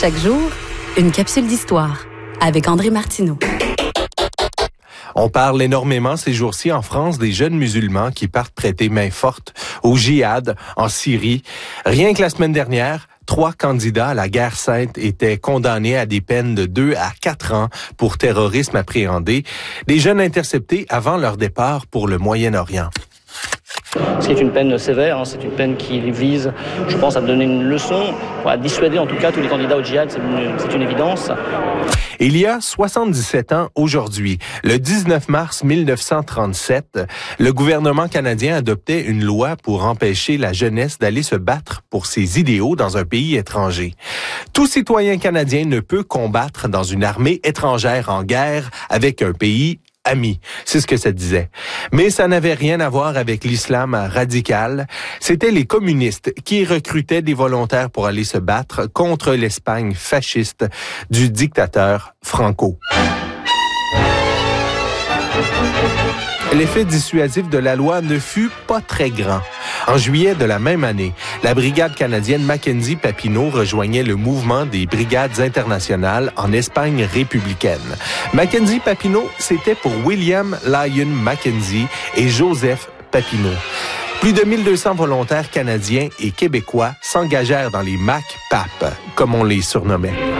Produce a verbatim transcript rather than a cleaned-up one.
Chaque jour, une capsule d'histoire avec André Martineau. On parle énormément ces jours-ci en France des jeunes musulmans qui partent prêter main forte au djihad en Syrie. Rien que la semaine dernière, trois candidats à la guerre sainte étaient condamnés à des peines de deux à quatre ans pour terrorisme appréhendé. Des jeunes interceptés avant leur départ pour le Moyen-Orient. Ce qui est une peine sévère, hein, c'est une peine qui vise, je pense, à donner une leçon, à dissuader en tout cas tous les candidats au djihad, c'est une, c'est une évidence. Il y a soixante-dix-sept ans aujourd'hui, le dix-neuf mars mille neuf cent trente-sept, le gouvernement canadien adoptait une loi pour empêcher la jeunesse d'aller se battre pour ses idéaux dans un pays étranger. Tout citoyen canadien ne peut combattre dans une armée étrangère en guerre avec un pays amis. C'est ce que ça disait. Mais ça n'avait rien à voir avec l'islam radical. C'était les communistes qui recrutaient des volontaires pour aller se battre contre l'Espagne fasciste du dictateur Franco. L'effet dissuasif de la loi ne fut pas très grand. En juillet de la même année, la brigade canadienne Mackenzie-Papineau rejoignait le mouvement des brigades internationales en Espagne républicaine. Mackenzie-Papineau, c'était pour William Lyon Mackenzie et Joseph Papineau. Plus de mille deux cents volontaires canadiens et québécois s'engagèrent dans les Mac-Pap, comme on les surnommait.